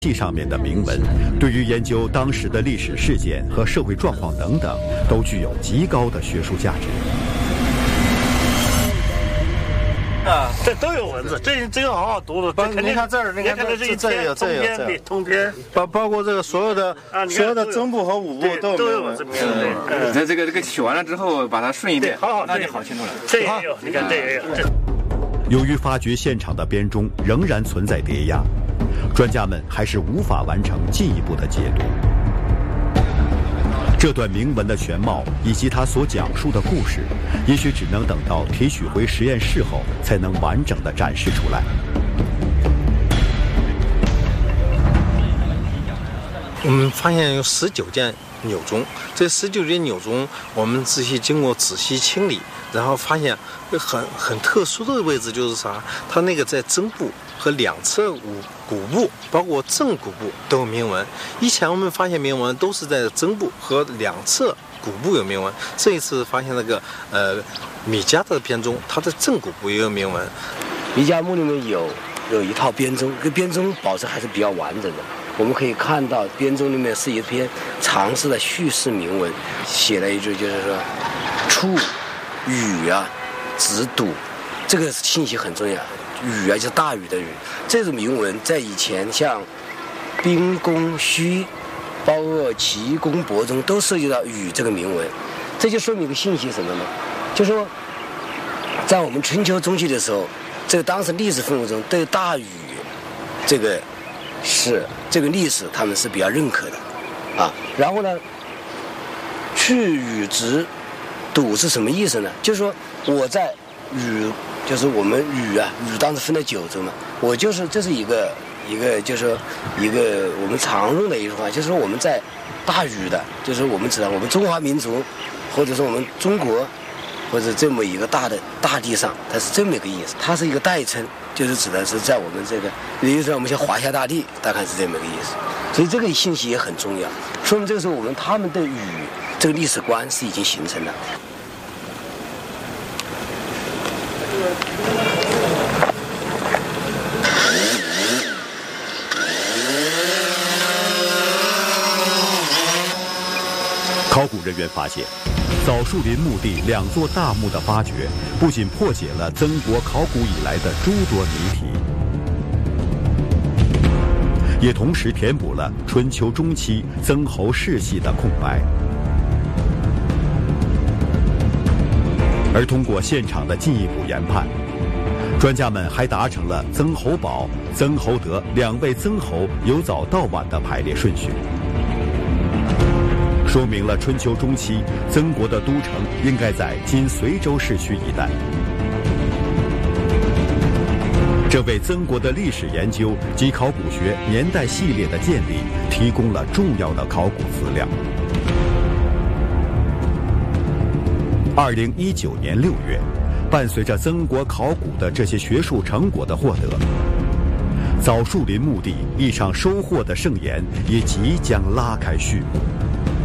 器上面的铭文，对于研究当时的历史事件和社会状况等等，都具有极高的学术价值。 这都有文字，这个好好读的。 你看这儿，你看这也有通篇， 包括这个所有的正部和五部都有文字。 这个写完了之后，把它顺一遍，那就好清楚了。 这也有，你看这也有。 由于发掘现场的编钟仍然存在叠压，专家们还是无法完成进一步的解读。这段铭文的全貌以及它所讲述的故事，也许只能等到提取回实验室后才能完整的展示出来。 我们发现有19件钮钟，这19件钮钟我们经过仔细清理，然后发现很特殊的位置，就是啥？它那个在针部和两侧骨部，包括正骨部都有铭文。以前我们发现铭文都是在针部和两侧骨部有铭文，这一次发现那个米家的编钟，它的正骨部也有铭文。 米家墓里面有一套编钟，这个编钟保持还是比较完整的。我们可以看到编钟里面是一篇长式的叙事铭文，写了一句就是说处雨啊直堵，这个信息很重要。雨啊就是大雨的雨，这种铭文在以前像兵工虚包括奇功博中都涉及到雨这个铭文。这就说明一个信息什么呢？就说在我们春秋中期的时候，这个当时历史氛围中对大禹这个历史他们是比较认可的啊。然后呢，去禹直堵是什么意思呢？就是说我在禹，就是我们禹当时分了9州嘛，这是一个就是说一个我们常用的一句话，就是说我们在大禹的，就是说我们指的我们中华民族，或者说我们中国，或者这么一个大的大地上，它是这么一个意思，它是一个代称，就是指的是在我们这个，比如说我们像华夏大地，大概是这么一个意思。所以这个信息也很重要，说明这个时候他们对禹这个历史观是已经形成了。 考古人员发现，枣树林墓地2座大墓的发掘，不仅破解了曾国考古以来的诸多谜题，也同时填补了春秋中期曾侯世系的空白。而通过现场的进一步研判，专家们还达成了曾侯宝、曾侯德2位曾侯由早到晚的排列顺序，说明了春秋中期曾国的都城应该在今随州市区一带。这为曾国的历史研究及考古学年代系列的建立提供了重要的考古资料。2019年6月，伴随着曾国考古的这些学术成果的获得，枣树林墓地一场收获的盛宴也即将拉开序幕。